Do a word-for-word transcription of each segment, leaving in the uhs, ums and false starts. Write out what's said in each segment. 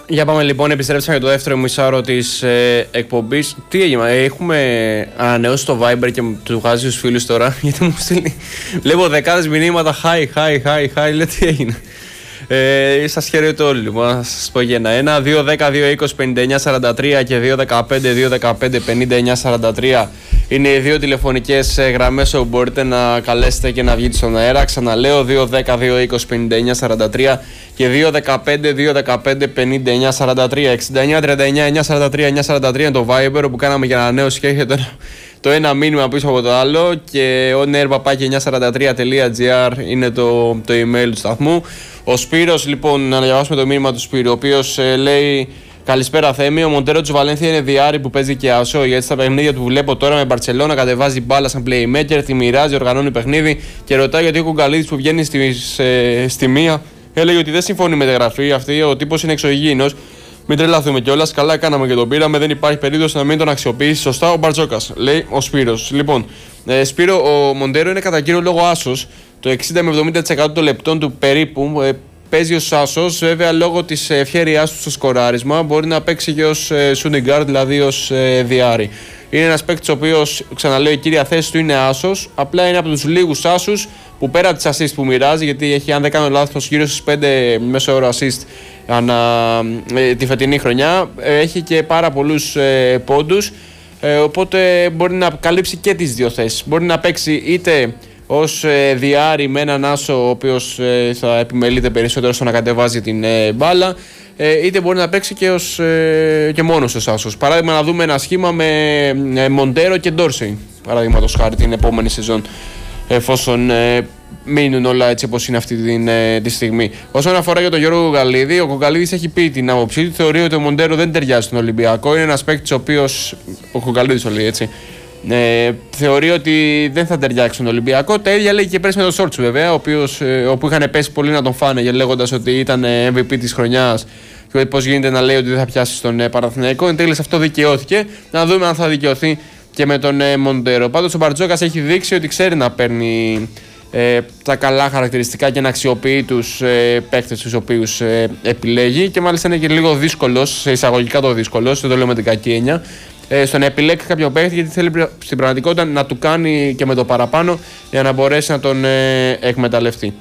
Για πάμε λοιπόν, επιστρέψαμε για το δεύτερο μισάωρο της ε, εκπομπής. Τι έγινε, έχουμε ανανεώσει το Viber και του βγάζει τους φίλους τώρα, γιατί μου στείλει, βλέπω δεκάδες μηνύματα, hi, hi, hi, hi, λέει τι έγινε. Ε, σας χαιρετώ όλοι λοιπόν, να σας πω για ένα-ένα. Δύο δέκα δύο είκοσι πενήντα εννιά σαράντα τρία και δύο δεκαπέντε δύο δεκαπέντε πενήντα εννιά σαράντα τρία είναι οι δύο τηλεφωνικές γραμμές όπου μπορείτε να καλέσετε και να βγείτε στον αέρα. Ξαναλέω, δύο δέκα δύο είκοσι πενήντα εννιά σαράντα τρία και δύο δεκαπέντε δύο δεκαπέντε πενήντα εννιά σαράντα τρία. εξήντα εννιά τριάντα εννιά εννιά σαράντα τρία εννιά σαράντα τρία είναι το Viber όπου κάναμε για ανανέωση και έχετε το, το ένα μήνυμα πίσω από το άλλο, και onair παπάκι εννιά σαράντα τρία τελεία τζι άρ είναι το, το email του σταθμού. Ο Σπύρος, λοιπόν, να διαβάσουμε το μήνυμα του Σπύρου, ο οποίος ε, λέει: Καλησπέρα Θέμη, ο Μοντέρο του Βαλένθια είναι διάρρη που παίζει και άσο. Γιατί στα παιχνίδια του βλέπω τώρα με Μπαρτσελόνα κατεβάζει μπάλα σαν playmaker, τη μοιράζει, οργανώνει παιχνίδι και ρωτάει γιατί ο Κουγκαλίδης που βγαίνει στη, σε, στη μία έλεγε ότι δεν συμφωνεί με τη γραφή αυτή, ο τύπος είναι εξωγήινος. Μην τρελαθούμε κιόλας, καλά κάναμε και τον πήραμε, δεν υπάρχει περίπτωση να μην τον αξιοποιήσει σωστά ο Μπαρτζόκας, λέει ο Σπύρος. Λοιπόν, ε, Σπύρο, ο Μοντέρο είναι κατά κύριο λόγο άσος. Το εξήντα με εβδομήντα τοις εκατό των λεπτών του περίπου ε, παίζει ως άσος. Βέβαια, λόγω της ευχέρειάς του στο σκοράρισμα, μπορεί να παίξει και ως ε, shooting guard, δηλαδή ως ε, διάρρη. Είναι ένας παίκτης ο οποίος, ξαναλέω, η κύρια θέση του είναι άσος. Απλά είναι από τους λίγους άσους που πέρα από τις assist που μοιράζει, γιατί έχει, αν δεν κάνω λάθος, γύρω στις πέντε μέσο όρο assist ανά ε, τη φετινή χρονιά, ε, έχει και πάρα πολλούς ε, πόντους. Ε, οπότε μπορεί να καλύψει και τις δύο θέσεις. Μπορεί να παίξει είτε ως ε, διάρρη με έναν άσο ο οποίος ε, θα επιμελείται περισσότερο στο να κατεβάζει την ε, μπάλα, ε, είτε μπορεί να παίξει και, ως, ε, και μόνος ως άσος. Παράδειγμα, να δούμε ένα σχήμα με ε, Μοντέρο και Ντόρσεϊ, παραδείγματος χάρη, την επόμενη σεζόν, εφόσον ε, μείνουν όλα έτσι όπως είναι αυτή τη, ε, τη στιγμή. Όσον αφορά για τον Γιώργο Κουγκαλίδη, ο Κουγκαλίδης έχει πει την άποψή του, θεωρεί ότι ο Μοντέρο δεν ταιριάζει στον Ολυμπιακό. Είναι ένας παίκτης ο οποίος, ο Κουγκαλίδης το λέει έτσι, Ε, θεωρεί ότι δεν θα ταιριάξει στον Ολυμπιακό. Τα ίδια λέει και πέρσι με τον Σόρτσου, βέβαια, ο οποίος, ε, όπου είχαν πέσει πολύ να τον φάνε λέγοντας ότι ήταν εμ βι πι της χρονιάς και πώς γίνεται να λέει ότι δεν θα πιάσει στον ε, Παναθηναϊκό. Εν τέλει αυτό δικαιώθηκε. Να δούμε αν θα δικαιωθεί και με τον ε, Μοντέρο. Πάντως ο Μπαρτζόκας έχει δείξει ότι ξέρει να παίρνει ε, τα καλά χαρακτηριστικά και να αξιοποιεί τους ε, παίκτες τους οποίους ε, επιλέγει, και μάλιστα είναι και λίγο δύσκολος, σε εισαγωγικά το δύσκολος, δεν το λέω με την κακή έννοια, στο να επιλέξει κάποιο παίκτη, γιατί θέλει στην πραγματικότητα να του κάνει και με το παραπάνω για να μπορέσει να τον ε, εκμεταλλευτεί.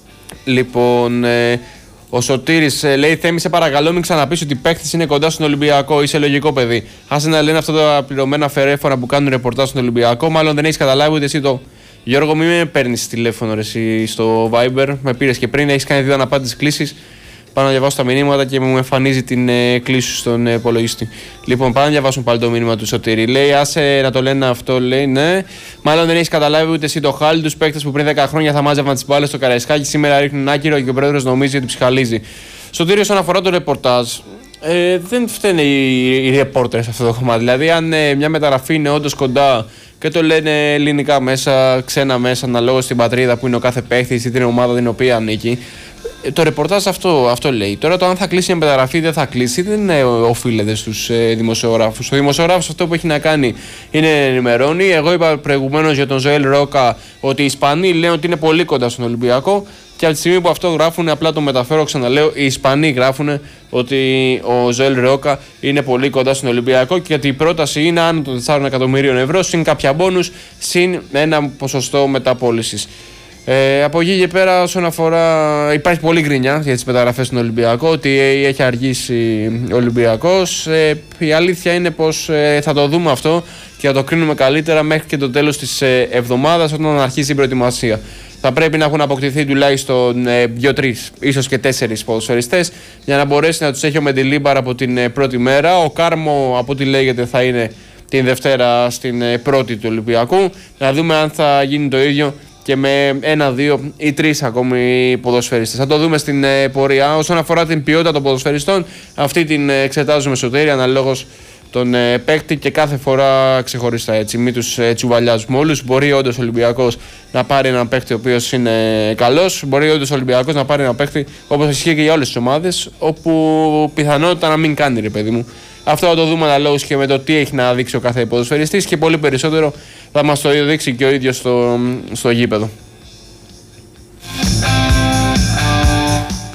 Λοιπόν, ε, ο Σωτήρης ε, λέει: Θέμη, σε παρακαλώ, μην ξαναπείς ότι παίκτης είναι κοντά στον Ολυμπιακό. Είσαι λογικό παιδί. Άσε να λένε αυτά τα πληρωμένα φερέφωνα που κάνουν ρεπορτάζ στον Ολυμπιακό. Μάλλον δεν έχεις καταλάβει ούτε εσύ το. Γιώργο, μην με παίρνεις τηλέφωνο ρε, εσύ στο Viber. Με πήρες και πριν, έχεις κάνει δύο αναπάντητες κλήσεις. Πάω να διαβάσω τα μηνύματα και μου εμφανίζει την ε, κλήση στον ε, υπολογιστή. Λοιπόν, πάμε να διαβάσουμε πάλι το μήνυμα του Σωτήρη. Λέει: Άσε να το λένε αυτό, λέει, ναι. Μάλλον δεν έχει καταλάβει ούτε εσύ το χάλι. Τους παίκτες που πριν δέκα χρόνια θα μάζευαν τις μπάλες στο Καραϊσκάκι, σήμερα ρίχνουν άκυρο και ο πρόεδρος νομίζει ότι ψυχαλίζει. Σωτήρη, όσον αφορά το ρεπορτάζ, ε, δεν φταίνε οι, οι ρεπόρτερ σε αυτό το κομμάτι. Δηλαδή, αν ε, μια μεταγραφή είναι όντως κοντά και το λένε ελληνικά μέσα, ξένα μέσα, αναλόγως στην πατρίδα που είναι ο κάθε παίκτης ή την ομάδα την οποία ανήκει. Το ρεπορτάζ αυτό, αυτό λέει. Τώρα το αν θα κλείσει μια μεταγραφή ή δεν θα κλείσει δεν ε, οφείλεται στους ε, δημοσιογράφους. Ο δημοσιογράφος αυτό που έχει να κάνει είναι να ενημερώνει. Εγώ είπα προηγουμένως για τον Ζωέλ Ρόκα ότι οι Ισπανοί λένε ότι είναι πολύ κοντά στον Ολυμπιακό, και από τη στιγμή που αυτό γράφουν, απλά το μεταφέρω, ξαναλέω, οι Ισπανοί γράφουν ότι ο Ζωέλ Ρόκα είναι πολύ κοντά στον Ολυμπιακό και ότι η πρόταση είναι άνω των τεσσάρων εκατομμυρίων ευρώ συν κάποια μπόνους συν ένα ποσοστό μεταπώλησης. Ε, από εκεί και πέρα, όσον αφορά, υπάρχει πολλή γκρινιά για τις μεταγραφές στον Ολυμπιακό, ότι έχει αργήσει ο Ολυμπιακός. Ε, η αλήθεια είναι πως ε, θα το δούμε αυτό και θα το κρίνουμε καλύτερα μέχρι και το τέλος της ε, εβδομάδας, όταν αρχίσει η προετοιμασία. Θα πρέπει να έχουν αποκτηθεί τουλάχιστον ε, δύο-τρεις, ίσως και τέσσερις ποδοσφαιριστές, για να μπορέσει να τους έχει ο Μεντιλίμπαρ από την ε, πρώτη μέρα. Ο Κάρμο, από ό,τι λέγεται, θα είναι την Δευτέρα στην ε, πρώτη του Ολυμπιακού. Να δούμε αν θα γίνει το ίδιο και με ένα, δύο ή τρεις ακόμη ποδοσφαιριστές. Θα το δούμε στην ε, πορεία. Όσον αφορά την ποιότητα των ποδοσφαιριστών, αυτή την ε, εξετάζουμε Σωτήρη αναλόγως τον ε, παίκτη και κάθε φορά ξεχωριστά. Έτσι. Μην τους ε, τσουβαλιάζουμε όλους. Μπορεί όντως ο Ολυμπιακός να πάρει έναν παίκτη ο οποίος είναι καλός. Μπορεί όντως ο Ολυμπιακός να πάρει έναν παίκτη όπως ισχύει και για όλες τις ομάδες, όπου πιθανότητα να μην κάνει, ρε παιδί μου. Αυτό θα το δούμε αναλόγως και με το τι έχει να δείξει ο κάθε ποδοσφαιριστής, και πολύ περισσότερο θα μας το δείξει και ο ίδιος στο, στο γήπεδο.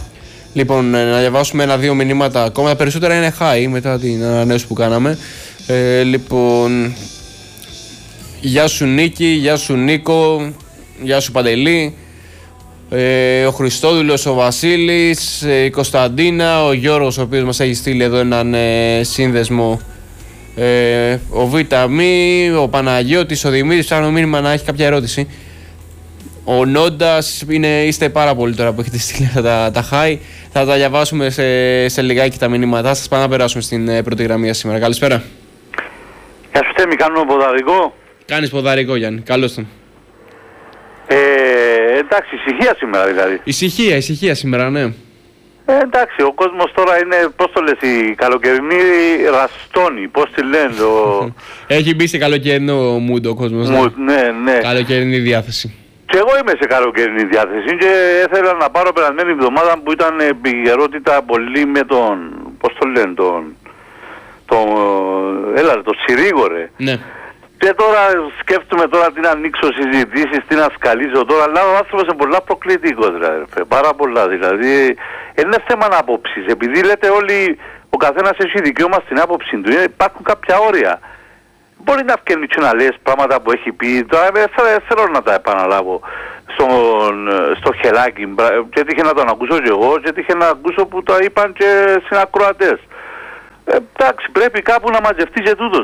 Λοιπόν, να διαβάσουμε ένα-δύο μηνύματα ακόμα. Τα περισσότερα είναι high μετά την ανανέωση που κάναμε. Ε, λοιπόν, γεια σου Νίκη, γεια σου Νίκο, γεια σου Παντελή. Ε, ο Χριστόδουλος, ο Βασίλης, ε, η Κωνσταντίνα, ο Γιώργος, ο οποίος μας έχει στείλει εδώ έναν ε, σύνδεσμο. Ε, ο Βιταμή, ο Παναγιώτης, ο Δημήτρης, ψάχνω μήνυμα να έχει κάποια ερώτηση. Ο Νόντας, είναι, είστε πάρα πολύ τώρα που έχετε στείλει αυτά τα, τα high. Θα τα διαβάσουμε σε, σε λιγάκι τα μηνύματά σας. Πάμε να περάσουμε στην ε, πρώτη γραμμή σήμερα. Καλησπέρα. Γεια σου Θέμη, κάνουμε ποδαρικό. Κάνεις ποδαρικό Γιάννη, καλώς τον. Ε, εντάξει, ησυχία σήμερα δηλαδή. Ησυχία, ησυχία σήμερα, ναι. Ε, εντάξει, ο κόσμος τώρα είναι, πώς το λες, η καλοκαιρινή ραστόνη, πώς τη λένε. Το... Έχει μπει σε καλοκαιρινό mood ο κόσμος. Ναι, ναι. ναι. Καλοκαιρινή διάθεση. Και εγώ είμαι σε καλοκαιρινή διάθεση και ήθελα να πάρω περασμένη εβδομάδα που ήταν επικαιρότητα πολύ με τον, πώς το λένε, τον, τον, έλα, τον Συρίγο ρε. Ναι. Και τώρα σκέφτομαι τώρα τι να ανοίξω συζητήσεις, τι να σκαλίζω τώρα, αλλά ο άνθρωπος είναι πολλά προκλητικός, δηλαδή, πάρα πολλά δηλαδή. Είναι θέμα απόψης, επειδή λέτε όλοι, ο καθένας έχει δικαίωμα στην άποψη του, υπάρχουν κάποια όρια. Μπορεί να βγαίνει και να λες πράγματα που έχει πει, τώρα δεν θέλω να τα επαναλάβω στον, στο χελάκι, και έτυχε να τον ακούσω και εγώ, και έτυχε να ακούσω που τα είπαν και συνακροατές. Ε, εντάξει, πρέπει κάπου να μαζευτεί και τούτος.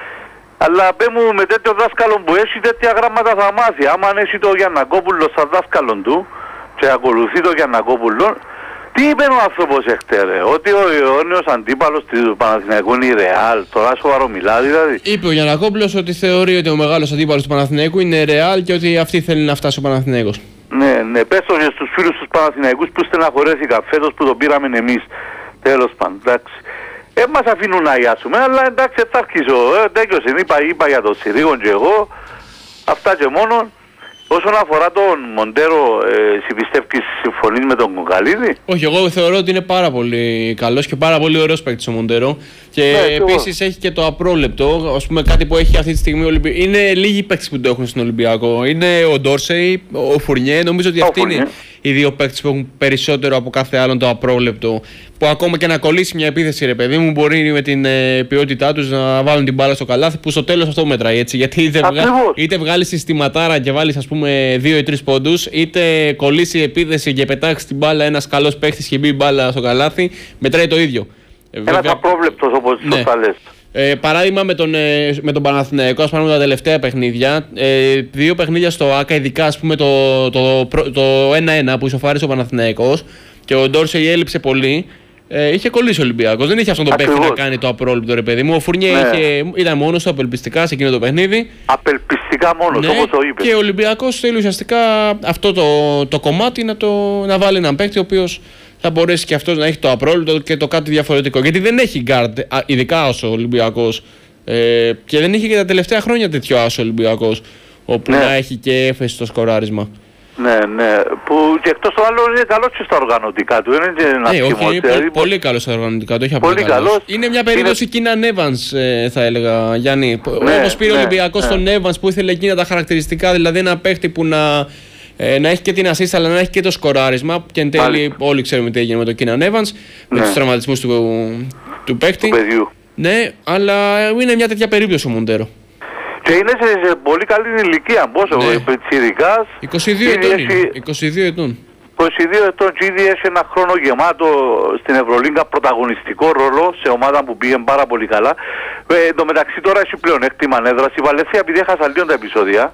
Αλλά πέ μου με τέτοιο δάσκαλο που έχει τέτοια γράμματα θα μάθει. Άμα έχει το Γιαννακόπουλο σαν δάσκαλον του και ακολουθεί το Γιαννακόπουλο, τι είπε ο άνθρωπος εχθέ, ότι ο αιώνιος αντίπαλος του Παναθηναϊκού είναι η Ρεάλ, τώρα σοβαρό μιλά δηλαδή. Είπε ο Γιαννακόπουλος ότι θεωρεί ότι ο μεγάλος αντίπαλος του Παναθηναϊκού είναι η Ρεάλ και ότι αυτή θέλει να φτάσει ο Παναθηναϊκός. Ναι, ναι, πες το και στους φίλους τους Παναθηναϊκούς που στεναχωρέθηκαν φέτος που το πήραμε εμείς. Τέλος πάντων, εντάξει. Ε, μας αφήνουν να γιάσουμε, αλλά εντάξει θα αρχίσω, ε, τέκειωσε, είπα, είπα για τον Συρίγον και εγώ, αυτά και μόνο. Όσον αφορά τον Μοντέρο, ε, εσύ πιστεύεις συμφωνείς με τον Κοκαλίδη? Όχι, εγώ θεωρώ ότι είναι πάρα πολύ καλός και πάρα πολύ ωραίος παίκτης ο Μοντέρο. Και ναι, επίσης έχει και το απρόλεπτο, ας πούμε κάτι που έχει αυτή τη στιγμή ο Ολυμπιακός. Είναι λίγοι παίκτες που το έχουν στον Ολυμπιακό. Είναι ο Ντόρσεϊ, ο Φουρνιέ, νομίζω ότι αυτοί είναι οι δύο παίκτες που έχουν περισσότερο από κάθε άλλον το απρόβλεπτο. Που ακόμα και να κολλήσει μια επίθεση, ρε παιδί μου, μπορεί με την ε, ποιότητά τους να βάλουν την μπάλα στο καλάθι, που στο τέλος αυτό μετράει έτσι. Γιατί είτε, βγα... είτε βγάλεις συστηματάρα και βάλεις ας πούμε δύο ή τρεις πόντους, είτε κολλήσει η επίθεση και πετάξει την μπάλα ένας καλός παίκτης και μπει η μπάλα στο καλάθι, μετράει το ίδιο. Ένας βέβαια... απρόβλεπτος όπως ναι. σωστά λες. Ε, παράδειγμα με τον, ε, με τον Παναθηναϊκό, ας πούμε τα τελευταία παιχνίδια, ε, δύο παιχνίδια στο ΆΚΑ, ειδικά ας πούμε το, το, το, το ένα ένα που ισοφάρισε ο Παναθηναϊκός και ο Ντόρσεϊ έλειψε πολύ. Ε, είχε κολλήσει ο Ολυμπιακός. Δεν είχε αυτόν τον παίκτη να κάνει το απρόληπτο, ρε παιδί μου. Ο Φουρνιέ ναι. είχε, ήταν μόνος του απελπιστικά σε εκείνο το παιχνίδι. Απελπιστικά μόνος, ναι, όπως το είπε. Και ο Ολυμπιακός θέλει ουσιαστικά αυτό το, το κομμάτι να, το, να βάλει έναν παίκτη ο οποίος θα μπορέσει και αυτός να έχει το απρόληπτο και το κάτι διαφορετικό. Γιατί δεν έχει γκάρντ, ειδικά ως ο Ολυμπιακός. Ε, και δεν είχε και τα τελευταία χρόνια τέτοιο άσο ο Ολυμπιακός, όπου ναι. να έχει και έφεση στο σκοράρισμα. Ναι, ναι. Που και εκτός του άλλου είναι καλός και στα οργανωτικά του. Είναι και ένα ναι, όχι, είναι δηλαδή, πολύ καλός στα οργανωτικά του. Όχι πολύ καλός. καλός. Είναι μια περίπτωση είναι... Keenan Evans, ε, θα έλεγα, Γιάννη. Ναι, όπως πήρε ο ναι, Ολυμπιακός ναι. τον Evans που ήθελε εκείνα τα χαρακτηριστικά, δηλαδή ένα παίχτη που να, ε, να έχει και την assist αλλά να έχει και το σκοράρισμα. Και εν τέλει Μάλιστα. όλοι ξέρουμε τι έγινε με τον Keenan Evans, ναι. με τους τραυματισμούς του, του παίκτη. Του παιδιού. Ναι, αλλά είναι μια τέτοια περίπτωση ο Μοντέρο. Και είναι σε, σε πολύ καλή ηλικία, πόσο, ναι. πιτσιρικάς. είκοσι δύο ετών είναι, είκοσι δύο ετών. είκοσι δύο ετών και ήδη έχει ένα χρόνο γεμάτο στην Ευρωλίγκα πρωταγωνιστικό ρόλο σε ομάδα που πήγε πάρα πολύ καλά. Ε, εν τω μεταξύ τώρα έχει πλέον έκτημα έδραση. Η Βαλένθια, επειδή έχασα λίγο τα επεισόδια.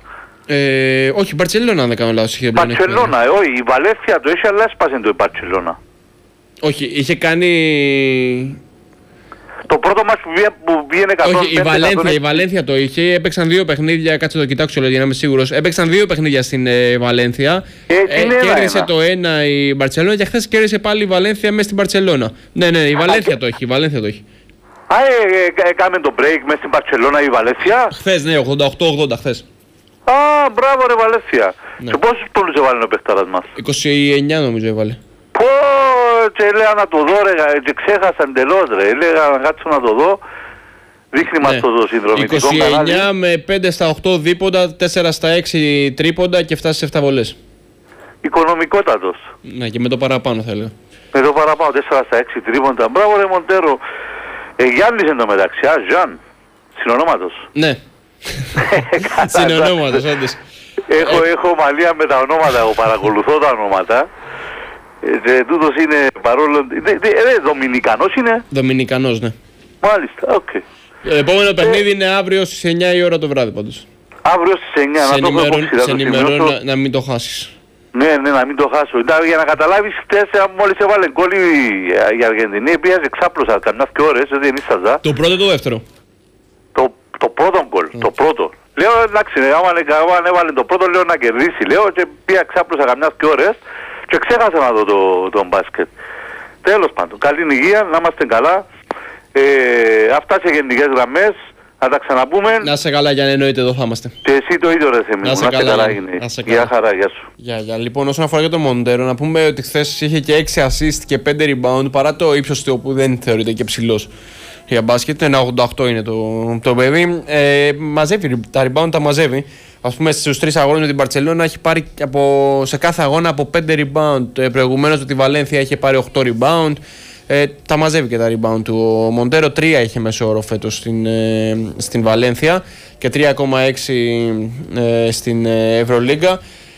Ε, όχι, η Μπαρτσελώνα αν δεν κάνω λάθος. Η Μπαρτσελώνα, ε, όχι, η Βαλένθια το έχει αλλά έσπασε το η Μπαρτσελώνα. Όχι, είχε κάνει... Το πρώτο μας που πήγαινε εκατό πέντε. Όχι, η Βαλένθια, η Βαλένθια το είχε. Έπαιξαν δύο παιχνίδια. Κάτσε το κοιτάξω για να είμαι σίγουρος. Έπαιξαν δύο παιχνίδια στην ε, Βαλένθια. Ε, ε, κέρδισε ένα. το ένα η Μπαρτσελώνα και χθες κέρδισε πάλι η Βαλένθια μέσα στην Μπαρτσελώνα. Ναι, ναι, η Βαλένθια το έχει. Η Βαλένθια το έχει. Α, ε, ε, έκαμε το break μέσα στην Μπαρτσελώνα η Βαλένθια. Χθες, ναι, ογδόντα οκτώ ογδόντα χθες. Α, μπράβο ρε Βαλένθια. Ναι. Και πόσους πόνους έβαλε ο παιχτάρας μας? είκοσι εννιά νομίζω έβαλε. Πω, και έλεγα να το δω ρε, και ξέχασα εντελώς ρε, έλεγα να κάτσω να το δω. Δείχνει μας ναι. το συνδρομητικό είκοσι εννιά κανάλι. με πέντε στα οκτώ δίποντα, τέσσερα στα έξι τρίποντα και φτάσει σε επτά βολές. Οικονομικότατος. Ναι, και με το παραπάνω θα έλεγα. Με το παραπάνω τέσσερα στα έξι τρίποντα. Μπράβο ρε Μοντέρο. Ε, Γιάννης εν τω μεταξύ, α, Ζαν. Συνονόματος. Ναι. Συνονόματος, όντως. Έχω, έχω μαλλία με τα ονόματα, εγώ παρακολουθώ τα ονόματα. Ε, τούτος είναι παρόλο... Δε, δε, δε, Δομινικανός είναι. Δομινικανός, ναι. Μάλιστα, οκ. Okay. Το επόμενο παιχνίδι ε... είναι αύριο στις εννιά η ώρα το βράδυ πάντως. Αύριο στις εννιά, σε να το έχω υπόψη. Σε ενημερώνω να, να μην το χάσεις. Ναι, ναι, να μην το χάσω. Ήταν, για να καταλάβεις, χτες μόλις έβαλε γκόλ η Αργεντινή, πήγαζε ξάπλωσα καμιά και ώρες, δεν ενίσταζα. Το πρώτο ή το δεύτερο? Το, το πρώτο γκολ, mm. το πρώτο. Λέω εντάξει, άμα έβαλε το πρώτο λέω να κερδίσει, λέω και πήγα ξάπλωσα καμιά και ώρες και ξέχασα να δω το, το μπάσκετ. Τέλος πάντων, καλή υγεία, να είμαστε καλά. Ε, αυτά σε γενικές γραμμές. Να τα ξαναπούμε. Να σε καλά, για να εννοείται εδώ θα είμαστε. Και εσύ το ίδιο ρε Θέμη. Να σε καλά, καλά είναι. Γεια χαρά, γεια σου. Γεια, γεια. Λοιπόν, όσον αφορά για τον Μοντέρο, να πούμε ότι χθες είχε και έξι assist και πέντε rebound, παρά το ύψος του που δεν θεωρείται και ψηλός για μπάσκετ. ένα ογδόντα οκτώ είναι το, το παιδί. Ε, μαζεύει, τα rebound τα μαζεύει. Ας πούμε στους τρεις αγώνες με την Μπαρτσελόνα έχει πάρει από, σε κάθε αγώνα από πέντε rebound. Ε, προηγουμένως με τη Βαλένθια είχε πάρει οκτώ rebound. Ε, τα μαζεύει και τα rebound του. Ο Μοντέρο τρία είχε μέσο όρο φέτος στην, ε, στην Βαλένθια και τρία κόμμα έξι ε, στην ε, Ευρωλίγκα.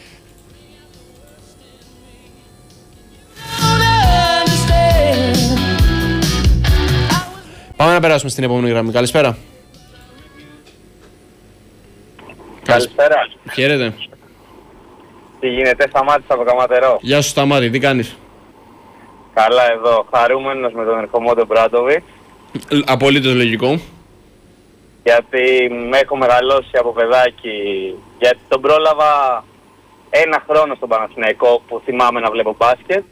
Πάμε να περάσουμε στην επόμενη γραμμή. Καλησπέρα. Καλησπέρα. Χαίρετε. Τι γίνεται, Σταμάτης από Καματερό. Γεια σου Σταμάτη, τι κάνεις? Καλά εδώ, χαρούμενος με τον ερχομό του Μπράντοβιτς. Απολύτως λογικό. Γιατί με έχω μεγαλώσει από παιδάκι, γιατί τον πρόλαβα ένα χρόνο στον Παναθηναϊκό που θυμάμαι να βλέπω μπάσκετ.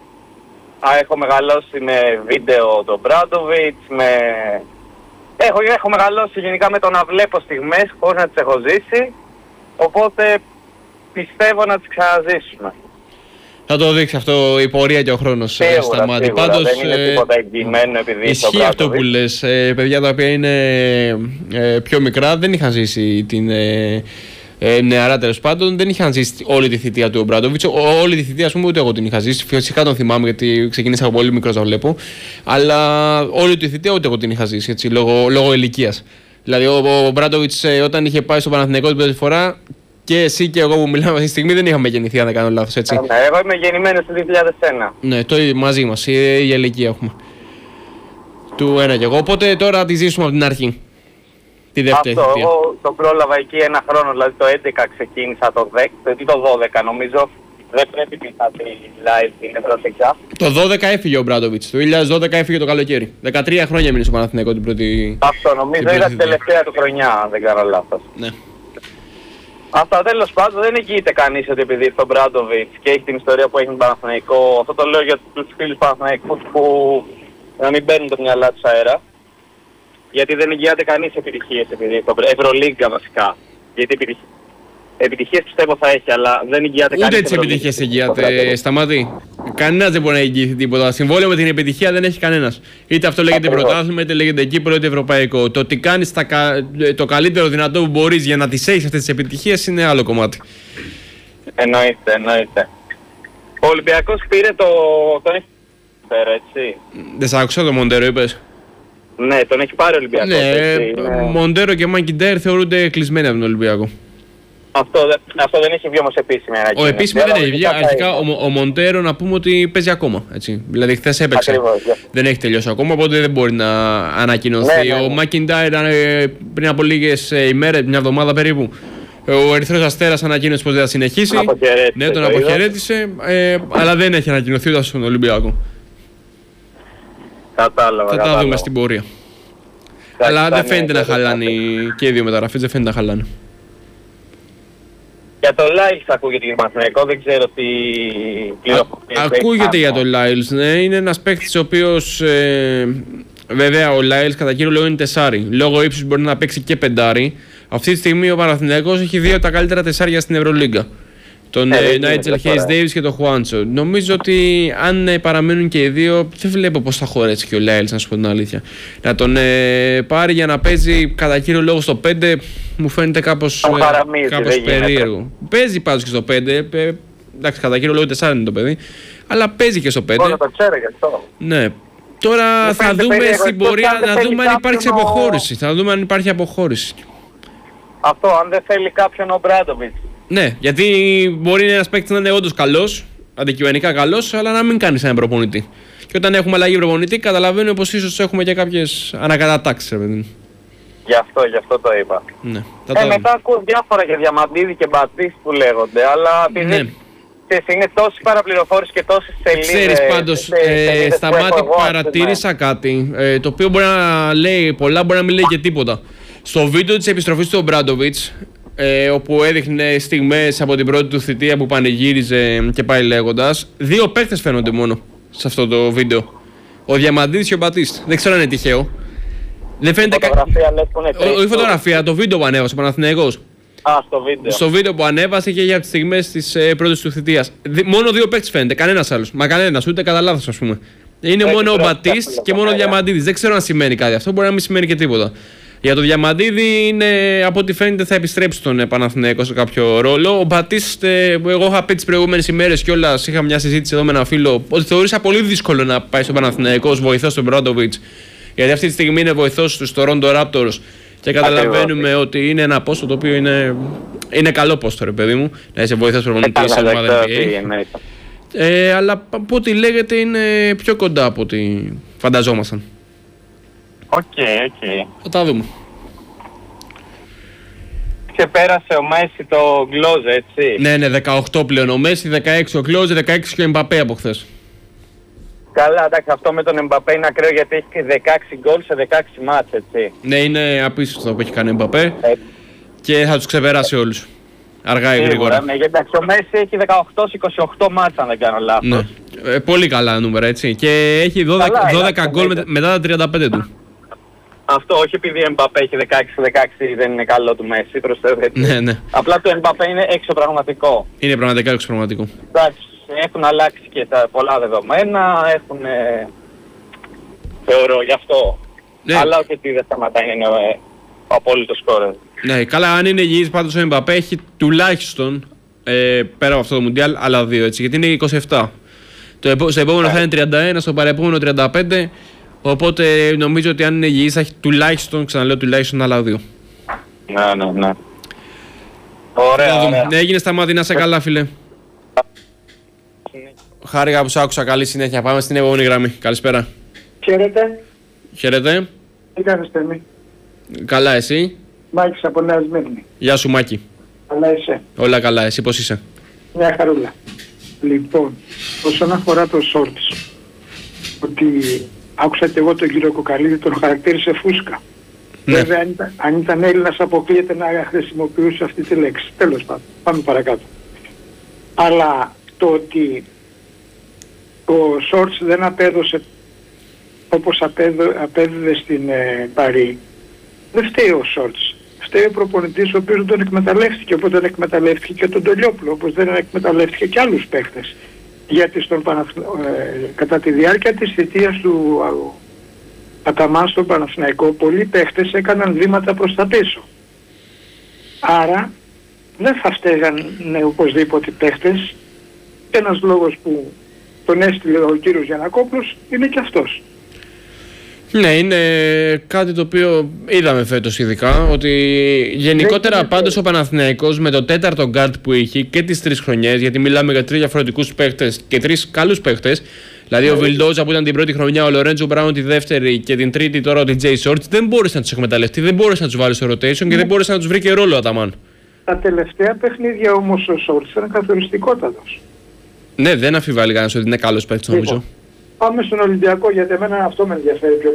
Έχω μεγαλώσει με βίντεο τον Μπράντοβιτς, με... Έχω, έχω μεγαλώσει γενικά με το να βλέπω στιγμές χωρίς να τις έχω ζήσει, οπότε πιστεύω να τις ξαναζήσουμε. Θα το δείξει αυτό η πορεία και ο χρόνος. Σίγουρα, Σταμάτη. Σίγουρα. Πάντως, δεν είναι τίποτα εγγυημένο επειδή ισχύει αυτό που λες. Ε, παιδιά τα οποία είναι ε, πιο μικρά δεν είχαν ζήσει την ε, ε, νεαρά τέλος πάντων, δεν είχαν ζήσει όλη τη θητεία του Ομπράντοβιτς. Όλη τη θητεία, ας πούμε, ούτε εγώ την είχα ζήσει. Φυσικά τον θυμάμαι γιατί ξεκίνησα από πολύ μικρός να βλέπω. Αλλά όλη τη θητεία ούτε εγώ την είχα ζήσει έτσι, λόγω, λόγω ηλικίας. Δηλαδή, ο, ο Ομπράντοβιτς ε, όταν είχε πάει στο Παναθηναϊκό την πρώτη φορά. Και εσύ και εγώ που μιλάμε αυτή τη στιγμή δεν είχαμε γεννηθεί, αν δεν κάνω λάθος, έτσι. Ναι, εγώ είμαι γεννημένος το δύο χιλιάδες ένα. Ναι, το μαζί μας, η, η ηλικία έχουμε. Του ένα και εγώ. Οπότε τώρα τη ζήσουμε από την αρχή. Τη δεύτερη Αυτό, θητεία. εγώ το πρόλαβα εκεί ένα χρόνο, δηλαδή το έντεκα ξεκίνησα, το δέκα, το δώδεκα νομίζω. Δεν πρέπει να είχα τη live την προσεξιά. Το δώδεκα έφυγε ο Μπράντοβιτς, το δύο χιλιάδες δώδεκα έφυγε το καλοκαίρι. δεκατρία χρόνια μείνει στο Παναθηναϊκό την πρώτη. Αυτό νομίζω την ήταν την τελευταία του χρονιά, αν δεν κάνω λάθος. Ναι. Αυτά τέλος πάντων δεν εγγυείται κανείς ότι επειδή ήρθε ο Μπράντοβιτς και έχει την ιστορία που έχει με τον Παναθηναϊκό, αυτό το λέω για τους φίλους Παναθηναϊκούς που να μην μπαίνουν το μυαλά τους αέρα. Γιατί δεν εγγυάται κανείς επιτυχίες επειδή ήρθε ο Ευρωλίγκα βασικά. Γιατί επιτυχίες, επιτυχίες πιστεύω θα έχει, αλλά δεν εγγυάται κανείς. Ούτε τις επιτυχίες εγγυάται, Σταμάτη. Κανένας δεν μπορεί να εγγυηθεί τίποτα. Συμβόλαιο με την επιτυχία δεν έχει κανένας. Είτε αυτό λέγεται πρωτάθλημα, είτε λέγεται κύπελλο, είτε ευρωπαϊκό. Το ότι κάνεις το καλύτερο δυνατό που μπορείς για να τις έχεις αυτές τις επιτυχίες είναι άλλο κομμάτι. Εννοείται, εννοείται. Ο Ολυμπιακός πήρε το... τον έχει πάρει, έτσι. Δεν σ' άκουσα το Μοντέρο, είπες. Ναι, τον έχει πάρει ο Ολυμπιακός. Ναι, έτσι, είναι... Μοντέρο και Μακιντέρ θεωρούνται κλεισμένοι από τον Ολυμπιακό. Αυτό, αυτό δεν έχει βγει όμως επίσημη ανακοίνωση. Ο επίσημη δεν έχει βγει. Αρχικά ο, ο Μοντέρο να πούμε ότι παίζει ακόμα. Έτσι. Δηλαδή χθες έπαιξε. Ακριβώς, yeah. Δεν έχει τελειώσει ακόμα, οπότε δεν μπορεί να ανακοινωθεί. Ναι, ναι, ναι. Ο Μακιντάρ πριν από λίγες ημέρες, μια εβδομάδα περίπου. Ο Ερυθρός Αστέρας ανακοίνωσε πως δεν θα συνεχίσει. Ναι, τον αποχαιρέτησε. Ε, αλλά δεν έχει ανακοινωθεί ούτε στον Ολυμπιακό. Κατάλαβα. Θα τα κατάλαβα. δούμε στην πορεία. Κατάλαβα. Αλλά δεν ναι, φαίνεται ναι, να ναι, χαλάνε και οι δύο μεταγραφές, δεν φαίνεται να χαλάνε. Για το Λάιλς ακούγεται για τον Παναθηναϊκό, δεν ξέρω τι πληροφορίες. Ακούγεται για τον Λάιλς, ναι. Είναι ένας παίκτης ο οποίος. Ε, βέβαια, ο Λάιλς κατά κύριο λόγο είναι τεσάρι. Λόγω ύψους μπορεί να παίξει και πεντάρι. Αυτή τη στιγμή ο Παναθηναϊκός έχει δύο τα καλύτερα τεσσάρια στην Ευρωλίγκα. Τον Νάιτζελ Χέις Ντέιβις και τον Χουάντσο. Νομίζω ότι αν ε, παραμένουν και οι δύο, δεν βλέπω πώς θα χωρέσει και ο Λάιλς, να σου πω την αλήθεια. Να τον ε, πάρει για να παίζει κατά κύριο λόγο στο πέντε μου φαίνεται κάπως, ε, παραμύθι, κάπως περίεργο. Παίζει πάντως και στο πέντε. Ε, εντάξει, κατά κύριο λόγο τεσσάρι είναι το παιδί. Αλλά παίζει και στο πέντε. Μπορεί να το ξέρω γι' αυτό. Ναι. Τώρα Μου θα φαίνεται δούμε περίεργο, στην εκτός πορεία αν δεν να θέλει δούμε αν υπάρξει κάποιον ο- αποχώρηση. Θα δούμε αν υπάρχει αποχώρηση. Αυτό, αν δεν θέλει κάποιον ο Μπράντοβιτς. Ναι, γιατί μπορεί ένα παίκτη να είναι όντω καλό, αντικειμενικά καλό, αλλά να μην κάνει έναν προπονητή. Και όταν έχουμε αλλαγή προπονητή, καταλαβαίνουμε πω ίσω έχουμε και κάποιε ανακατατάξει, ρε παιδί. Γι' αυτό, γι' αυτό το είπα. Ναι, θα Ε, το μετά ακούω διάφορα για Διαμαντίδη και Μπατίστη που λέγονται, αλλά επειδή Ναι. ξέρεις, είναι τόση παραπληροφόρηση και τόσες σελίδες. Ξέρεις πάντως, σε- ε, σελίδες στα που έχω μάτια εγώ, ας πούμε. παρατήρησα κάτι, ε, το οποίο μπορεί να λέει πολλά, μπορεί να μην λέει και τίποτα. Στο βίντεο της επιστροφής του Ομπράντοβιτς, ε, όπου έδειχνε στιγμές από την πρώτη του θητεία που πανηγύριζε και πάει λέγοντας, δύο παίκτες φαίνονται μόνο σε αυτό το βίντεο. Ο Διαμαντίδης και ο Μπατίστη. Δεν ξέρω αν είναι τυχαίο. Δεν φαίνεται κα... Φωτογραφία λες που είναι Ό- Όχι τρεις. φωτογραφία, το βίντεο που ανέβασε ο Παναθηναϊκός. Α, στο βίντεο. Στο βίντεο που ανέβασε και για τις στιγμές της ε, πρώτης του θητείας. Δι- μόνο δύο παίκτες φαίνεται, κανένας άλλος. Μα κανένας, ούτε κατά λάθος, ας πούμε. Είναι Έχει μόνο ο τρία Μπατίστ τέσσερα και μόνο ο καμέρα. Διαμαντίδης. Δεν ξέρω αν σημαίνει κάτι αυτό, μπορεί να μην σημαίνει και τίποτα. Για το Διαμαντίδη είναι, από ό,τι φαίνεται, θα επιστρέψει στον ε, Παναθηναϊκό σε κάποιο ρόλο. Ο Μπατίστ, ε, που εγώ είχα πει τις προηγούμενες ημέρες κιόλας, είχα μια συζήτηση εδώ με ένα φίλο, ότι θεωρήσα πολύ δύσκολο να πάει στον Παναθηναϊκό ως βοηθός του Μπράντοβιτς. Γιατί αυτή τη στιγμή είναι βοηθός του στο Ρόντο Raptors και καταλαβαίνουμε ότι είναι ένα πόστο το οποίο είναι, είναι καλό πόστο, ρε παιδί μου, να είσαι βοηθός προπονητής σε ομάδα N B A. Ε, αλλά από ό,τι λέγεται είναι πιο κοντά από ό,τι φανταζόμασταν. Οκ, οκ. Θα τα δούμε. Ξεπέρασε ο Μέση το Γκλόζε, έτσι. Ναι, ναι, δεκαοκτώ πλέον ο Μέση, δεκαέξι ο Κλόζε, δεκαέξι και ο Εμπαπέ από χθες. Καλά, εντάξει, αυτό με τον Εμπαπέ είναι ακραίο γιατί έχει δεκαέξι γκολ σε δεκαέξι μάτς, έτσι. Ναι, είναι απίστευτο που έχει κάνει ο Εμπαπέ Ε, και θα τους ξεπεράσει όλους. Αργά ή γρήγορα. ναι, γιατί εντάξει, ο Μέση έχει δεκαοκτώ σε είκοσι οκτώ μάτς, αν δεν κάνω λάθος. Ναι. Ε, πολύ καλά νούμερα, έτσι. Και έχει δώδεκα, Καλά, δώδεκα εντάξει, γκολ ναι. με- μετά τα τριάντα πέντε του. Αυτό όχι επειδή ο Εμπαπέ έχει δεκαέξι σε δεκαέξι δεν είναι καλό του Μέση, προς το έτσι. Ναι, ναι. Απλά το Εμπαπέ είναι εξωπραγματικό. Είναι πραγματικά εξωπραγματικό. Εντάξει, έχουν αλλάξει και τα πολλά δεδομένα, έχουν. Ε, θεωρώ γι' αυτό. Ναι. Αλλά όχι ότι δεν σταματάει να είναι ε, ο απόλυτος σκόρερ. Ναι, καλά, αν είναι υγιής πάντως ο Εμπαπέ έχει τουλάχιστον ε, πέρα από αυτό το Μουντιάλ άλλα δύο, έτσι, γιατί είναι είκοσι επτά. Το επό- στο επόμενο θα είναι τριάντα ένα, στο παρεπόμενο τριάντα πέντε. Οπότε νομίζω ότι αν είναι υγιής θα έχει τουλάχιστον, ξαναλέω τουλάχιστον άλλα δύο. Ναι, ναι, ναι. Ωραία, Θα δούμε. ωραία. Ναι, έγινε Σταμάτη, να σε καλά, φίλε. Χάρηκα που σ' άκουσα. Καλή συνέχεια. Πάμε στην επόμενη γραμμή. Καλησπέρα. Χαίρετε, Χαίρετε. τι κάνεις Θέμη? Καλά, εσύ. Μάκης από Νέα Σμύρνη. Γεια σου, Μάκη. Αλλά είσαι, Όλα καλά. Εσύ πώς είσαι? μια χαρούλα. Λοιπόν, όσον αφορά το Shorts, ότι άκουσα και εγώ τον κύριο Κοκαλίδη, τον χαρακτήρισε φούσκα. Ναι. Βέβαια, αν ήταν, αν ήταν Έλληνας αποκλείεται να χρησιμοποιούσε αυτή τη λέξη. Τέλος πάντων, πάμε παρακάτω. Αλλά το ότι ο Shorts δεν απέδωσε όπως απέδω, απέδιδε στην ε, Παρί, δεν φταίει ο Shorts. Φταίει ο προπονητής ο οποίος δεν τον εκμεταλλεύτηκε, όπως δεν εκμεταλλεύτηκε και τον Τολιόπουλο, όπως δεν εκμεταλλεύτηκε και άλλους παίχτες. Γιατί στον Παναθ... ε, κατά τη διάρκεια της θητείας του Αταμάν στον Παναθηναϊκό, πολλοί παίχτες έκαναν βήματα προς τα πίσω. Άρα δεν θα φταίγαν ναι, οπωσδήποτε παίχτες. Ένας λόγος που τον έστειλε ο κύριος Γιαννακόπουλος είναι και αυτός. Ναι, είναι κάτι το οποίο είδαμε φέτος ειδικά, ότι γενικότερα Δεν είναι πάντως ο Παναθηναϊκός με το τέταρτο γκάρτ που είχε και τις τρεις χρονιές, γιατί μιλάμε για τρεις διαφορετικούς παίχτες και τρεις καλούς παίχτες, δηλαδή ο Βιλντόζα που ήταν την πρώτη χρονιά, ο Λορέντζο Μπράουν τη δεύτερη και την τρίτη τώρα ο ντι τζέι Shorts, δεν μπόρεσε να τους εκμεταλλευτεί, δεν μπόρεσε να τους βάλει στο rotation και δεν μπόρεσε να τους βρει και ρόλο ο Αταμάν. Τα τελευταία παιχνίδια όμως ο Shorts ήταν καθοριστικότατος. Ναι, δεν αμφιβάλλει κανένας ότι είναι καλός παίχτης νομίζω. Πάμε στον Ολυμπιακό, γιατί εμένα αυτό με ενδιαφέρει πιο